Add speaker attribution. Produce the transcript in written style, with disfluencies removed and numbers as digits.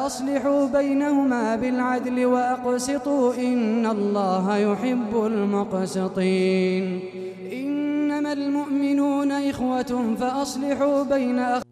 Speaker 1: أصلحوا بينهما بالعدل وأقسطوا إن الله يحب المقسطين. إنما المؤمنون إخوة فأصلحوا بين